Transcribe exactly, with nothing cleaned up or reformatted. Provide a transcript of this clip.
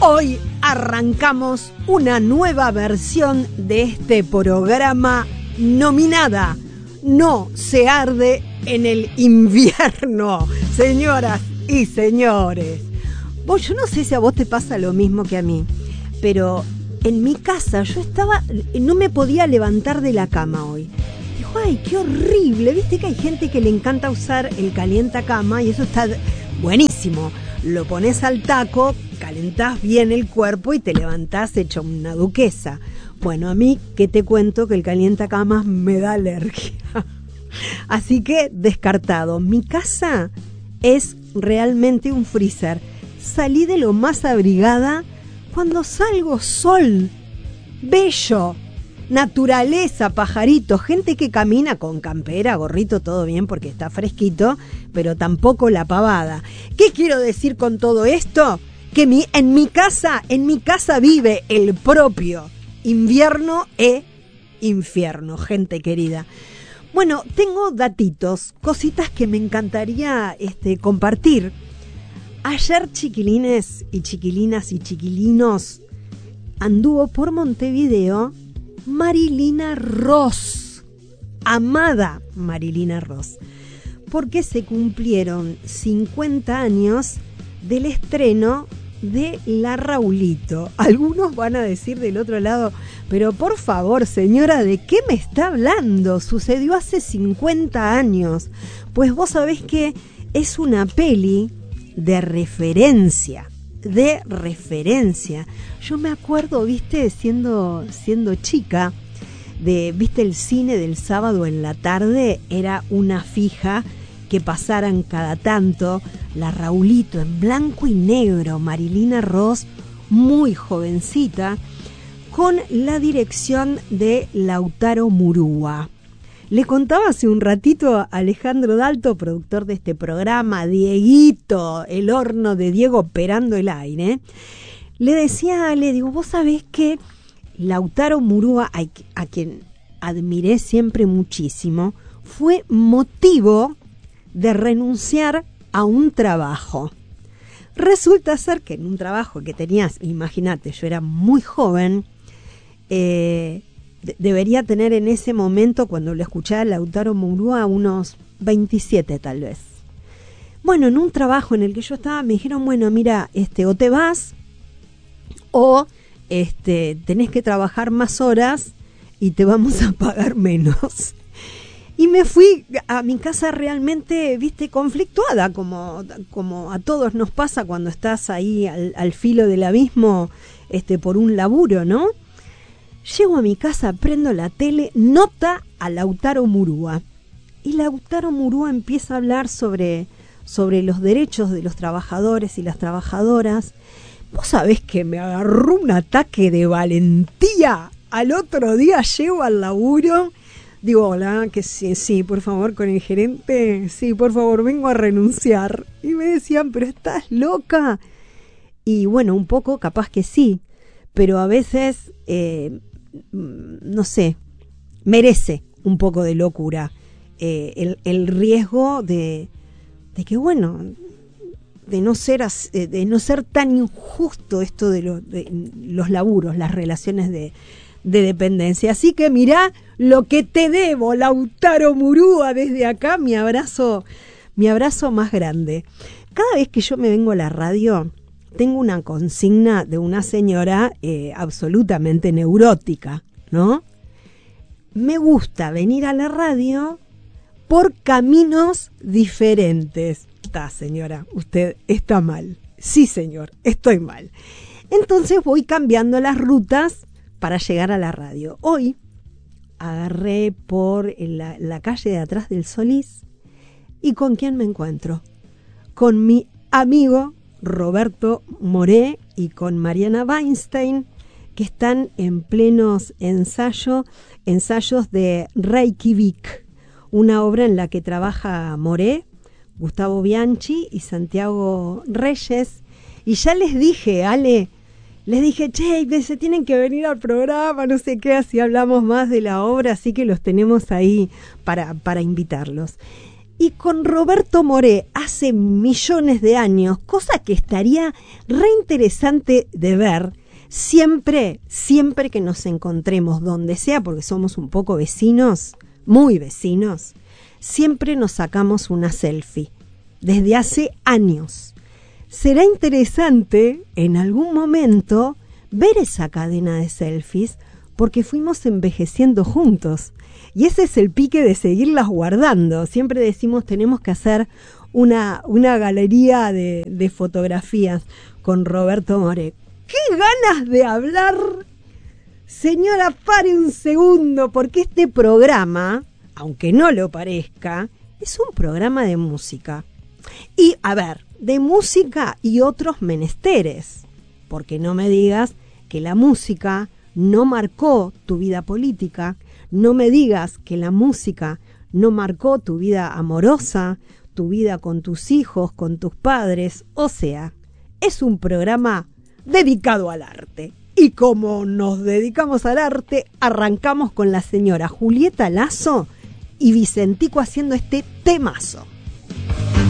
Hoy arrancamos una nueva versión de este programa nominada No se arde en el invierno. Señoras y señores, vos, yo no sé si a vos te pasa lo mismo que a mí, pero en mi casa yo estaba, no me podía levantar de la cama hoy. Dijo, ay, qué horrible. Viste que hay gente que le encanta usar el calientacama y eso está buenísimo. Lo pones al taco, calentás bien el cuerpo y te levantás hecho una duquesa. Bueno, a mí, ¿qué te cuento? Que el calientacamas me da alergia. Así que, descartado. Mi casa es realmente un freezer. Salí de lo más abrigada cuando salgo sol. Bello. Naturaleza, pajaritos, gente que camina con campera, gorrito, todo bien porque está fresquito, pero tampoco la pavada. ¿Qué quiero decir con todo esto? Que mi, en mi casa, en mi casa vive el propio invierno e infierno, gente querida. Bueno, tengo datitos, cositas que me encantaría este, compartir. Ayer, chiquilines y chiquilinas y chiquilinos, anduvo por Montevideo Marilina Ross, amada Marilina Ross, porque se cumplieron cincuenta años del estreno de La Raulito. Algunos van a decir del otro lado, pero por favor, señora, ¿de qué me está hablando? Sucedió hace cincuenta años. Pues vos sabés que es una peli de referencia. de referencia. Yo me acuerdo, viste, siendo siendo chica, de viste el cine del sábado en la tarde, era una fija que pasaran cada tanto La Raulito en blanco y negro, Marilina Ross, muy jovencita, con la dirección de Lautaro Murúa. Le contaba hace un ratito a Alejandro Dalto, productor de este programa, Dieguito, el horno de Diego operando el aire. Le decía, le digo, vos sabés que Lautaro Murúa, a, a quien admiré siempre muchísimo, fue motivo de renunciar a un trabajo. Resulta ser que en un trabajo que tenías, imagínate, yo era muy joven, eh, debería tener en ese momento, cuando lo escuchaba Lautaro Murúa, unos veintisiete tal vez. Bueno, en un trabajo en el que yo estaba me dijeron, bueno, mira, este, o te vas o este, tenés que trabajar más horas y te vamos a pagar menos. Y me fui a mi casa realmente, viste, conflictuada, como, como a todos nos pasa cuando estás ahí al, al filo del abismo, este, por un laburo, ¿no? Llego a mi casa, prendo la tele, nota a Lautaro Murúa. Y Lautaro Murúa empieza a hablar sobre, sobre los derechos de los trabajadores y las trabajadoras. Vos sabés que me agarró un ataque de valentía. Al otro día llego al laburo, digo, hola, que sí, sí, por favor, con el gerente, sí, por favor, vengo a renunciar. Y me decían, pero estás loca. Y bueno, un poco capaz que sí, pero a veces... Eh, no sé, merece un poco de locura eh, el, el riesgo de, de que, bueno, de no ser de no ser tan injusto esto de, lo, de los laburos, las relaciones de, de dependencia. Así que mirá lo que te debo, Lautaro Murúa, desde acá mi abrazo, mi abrazo más grande. Cada vez que yo me vengo a la radio, tengo una consigna de una señora eh, absolutamente neurótica, ¿no? Me gusta venir a la radio por caminos diferentes. Está, señora, usted está mal. Sí, señor, estoy mal. Entonces voy cambiando las rutas para llegar a la radio. Hoy agarré por la, la calle de atrás del Solís y ¿con quién me encuentro? Con mi amigo Roberto Moré y con Mariana Weinstein, que están en plenos ensayo, ensayos de Reykjavik, una obra en la que trabaja Moré, Gustavo Bianchi y Santiago Reyes. Y ya les dije, Ale, les dije, che, se tienen que venir al programa, no sé qué, así hablamos más de la obra, así que los tenemos ahí para, para invitarlos. y con Roberto Moré hace millones de años, cosa que estaría re interesante de ver siempre, siempre que nos encontremos donde sea, porque somos un poco vecinos, muy vecinos, siempre nos sacamos una selfie, desde hace años. Será interesante en algún momento ver esa cadena de selfies, porque fuimos envejeciendo juntos. Y ese es el pique de seguirlas guardando. Siempre decimos, tenemos que hacer una, una galería de, de fotografías con Roberto Moré. ¡Qué ganas de hablar! Señora, pare un segundo, porque este programa, aunque no lo parezca, es un programa de música. Y, a ver, de música y otros menesteres. Porque no me digas que la música no marcó tu vida política, no me digas que la música no marcó tu vida amorosa, tu vida con tus hijos, con tus padres. O sea, es un programa dedicado al arte. Y como nos dedicamos al arte, arrancamos con la señora Julieta Lazo y Vicentico haciendo este temazo.